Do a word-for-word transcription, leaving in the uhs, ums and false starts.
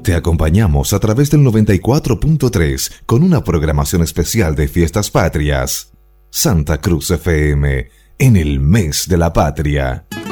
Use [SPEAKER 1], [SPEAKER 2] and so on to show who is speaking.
[SPEAKER 1] Te acompañamos a través del noventa y cuatro punto tres con una programación especial de Fiestas Patrias. Santa Cruz F M, en el mes de la patria.